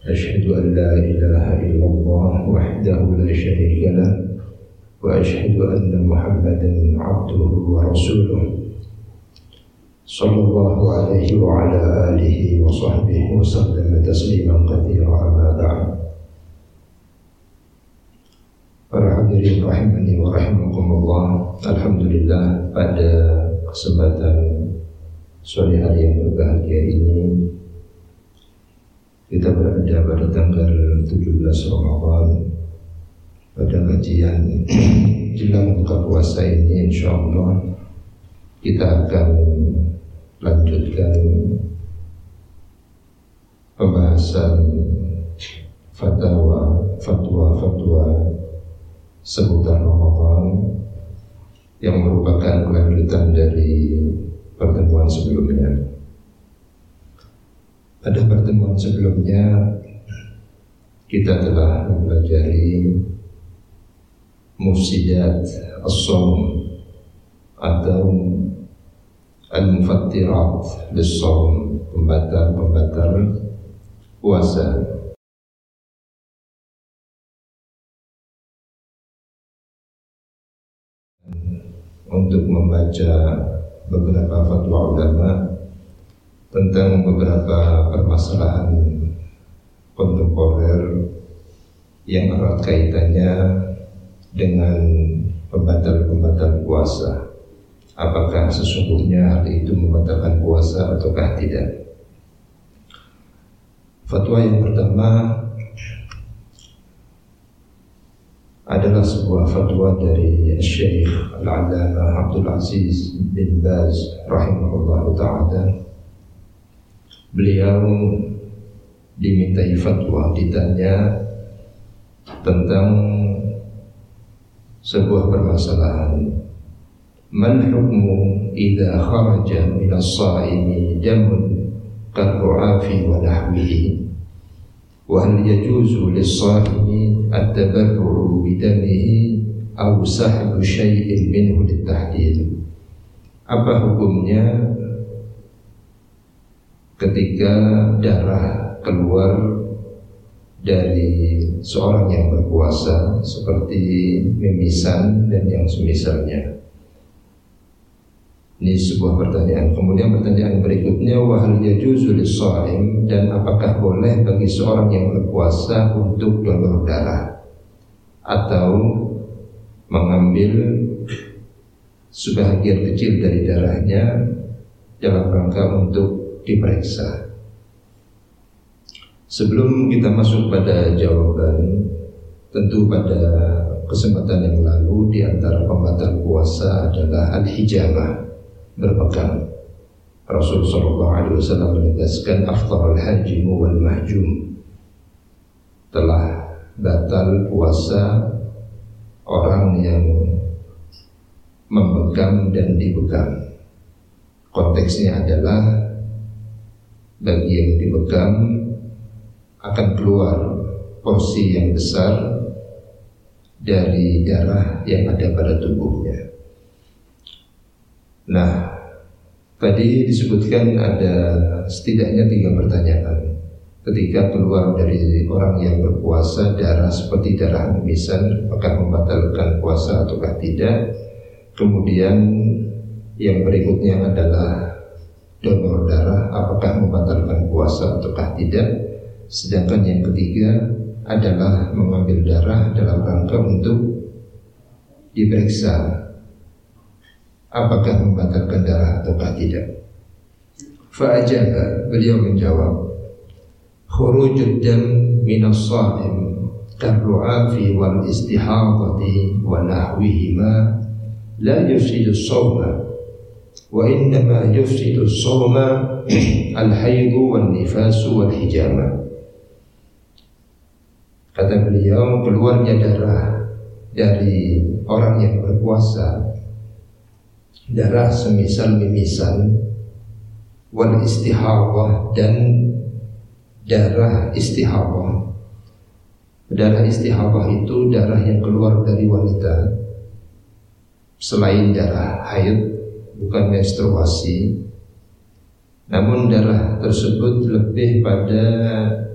أشهد أن لا إله إلا الله وحده لا شريك له وأشهد أن محمدا عبده ورسوله صلى الله عليه وعلى آله وصحبه وسلم تسليما كثيرا. أما بعد. Para hadirin rahimani wa rahimakumullah, alhamdulillah pada kesempatan sore hari yang berbahagia ini kita berada pada tanggal 17 Ramadan pada kajian jelang buka puasa ini. Insyaallah kita akan lanjutkan pembahasan fatwa seputar Ramadan yang merupakan kelanjutan dari pertemuan sebelumnya. Pada pertemuan sebelumnya kita telah mempelajari mufsidat as-shaum atau al-mufattirat lis-shaum, pembatal puasa. Untuk membaca beberapa fatwa ulama tentang beberapa permasalahan kontemporer yang erat kaitannya dengan pembatal puasa. Apakah sesungguhnya hal itu membatalkan puasa ataukah tidak? Fatwa yang pertama adalah sebuah fatwa dari Syekh Al-Allamah Abdul Aziz bin Baz rahimahullah ta'ala. Beliau dimintai fatwa, ditanya tentang sebuah permasalahan. Man hukmu idza kharaja min as-sa'imi damun karru'afi wa nahwihi wa hal yajuzu lis-sa'imi at-tabarru'u bidamihi aw sahbu syai'in minhu lit-tahdid. Apa hukumnya ketika darah keluar dari seorang yang berpuasa seperti mimisan dan yang semisalnya? Ini sebuah pertanyaan. Kemudian pertanyaan berikutnya, wa hal yajuzu lis-shaim, dan apakah boleh bagi seorang yang berpuasa untuk donor darah atau mengambil sebahagian kecil dari darahnya dalam rangka untuk diperiksa. Sebelum kita masuk pada jawaban, tentu pada kesempatan yang lalu di antara pembatal puasa adalah al-hijamah, berpegang. Rasul sallallahu alaihi wasallam menegaskan afdharul hajim wal mahjum, telah batal puasa orang yang memegang dan dipegang. Konteksnya adalah bagi yang dipegang akan keluar porsi yang besar dari darah yang ada pada tubuhnya. Nah, tadi disebutkan ada setidaknya 3 pertanyaan. Ketika keluar dari orang yang berpuasa darah seperti darah mimisan, apakah membatalkan puasa ataukah tidak? Kemudian yang berikutnya adalah donor darah, apakah membatalkan puasa ataukah tidak? Sedangkan yang ketiga adalah mengambil darah dalam rangka untuk diperiksa, apakah membatalkan darah ataukah tidak. Fa'ajaba, beliau menjawab, khurujud dam minas sha'im karru'afi wal istihadati wa nahwihima la yufsidu as-shawma wa innama yufsidu as-shawma al-haidu wal nifasu wal hijama. Kata beliau, keluarnya darah dari orang yang berpuasa, darah semisal mimisan, wal istihadah, dan darah istihadah. Darah istihadah itu darah yang keluar dari wanita selain darah haid, bukan menstruasi. Namun darah tersebut lebih pada